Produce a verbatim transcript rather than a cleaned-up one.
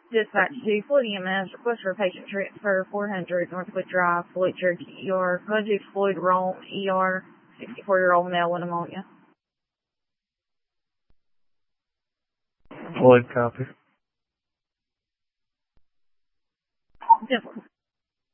Dispatch to Floyd E M S, request for patient transfer, four hundred Northwood Drive, Floyd, Cherokee, E R. Subject Floyd Rome, E R, sixty-four-year-old male with pneumonia. Floyd, copy. Simple.